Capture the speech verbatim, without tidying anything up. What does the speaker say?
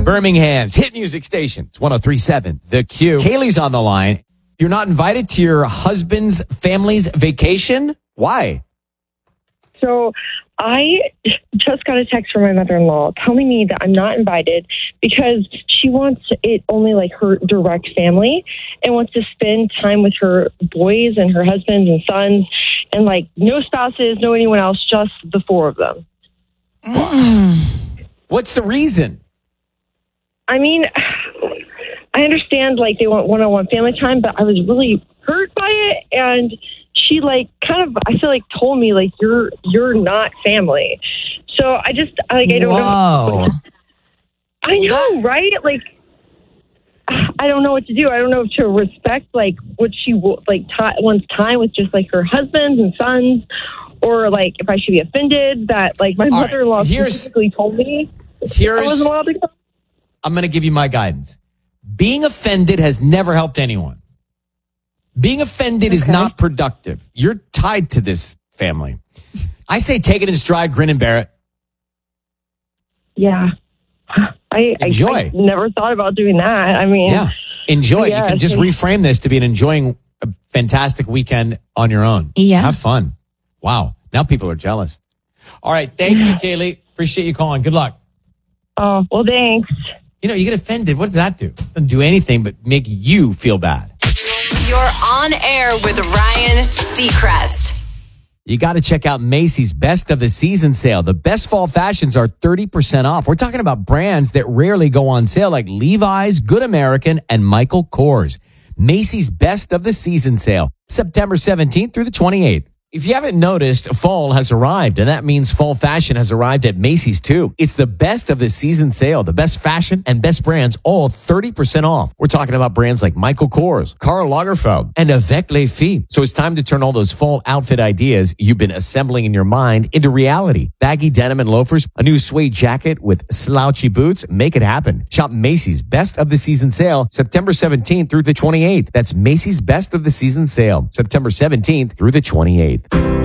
Birmingham's hit music station. It's one oh three point seven. The Q. Kaylee's on the line. You're not invited to your husband's family's vacation? Why? So I just got a text from my mother-in-law telling me that I'm not invited because she wants it only like her direct family and wants to spend time with her boys and her husbands and sons and like no spouses, no anyone else, just the four of them. Mm. What's the reason? I mean, I understand like they want one-on-one family time, but I was really hurt by it. And she like kind of, I feel like told me like, you're, you're not family. So I just like, I don't Whoa. know. I know, right? Like, I don't know what to do. I don't know if to respect like what she like t- wants time with just like her husbands and sons, or like if I should be offended that like my All mother-in-law right, specifically told me here's, I wasn't allowed to go. I'm going to give you my guidance. Being offended has never helped anyone. Being offended okay. is not productive. You're tied to this family. I say take it in stride, grin and bear it. Yeah. I, enjoy. I, I never thought about doing that. I mean, yeah, enjoy. Yeah, you can just reframe this to be an enjoying a fantastic weekend on your own. Yeah. Have fun. Wow. Now people are jealous. All right. Thank you, Kaylee. Appreciate you calling. Good luck. Oh, well, thanks. You know, you get offended. What does that do? It doesn't do anything but make you feel bad. You're on air with Ryan Seacrest. You got to check out Macy's Best of the Season sale. The best fall fashions are thirty percent off. We're talking about brands that rarely go on sale like Levi's, Good American, and Michael Kors. Macy's Best of the Season sale, September seventeenth through the twenty-eighth. If you haven't noticed, fall has arrived, and that means fall fashion has arrived at Macy's too. It's the best of the season sale. The best fashion and best brands, all thirty percent off. We're talking about brands like Michael Kors, Karl Lagerfeld, and Avec les Filles. So it's time to turn all those fall outfit ideas you've been assembling in your mind into reality. Baggy denim and loafers, a new suede jacket with slouchy boots. Make it happen. Shop Macy's Best of the Season sale, September seventeenth through the twenty-eighth. That's Macy's Best of the Season sale, September seventeenth through the twenty-eighth.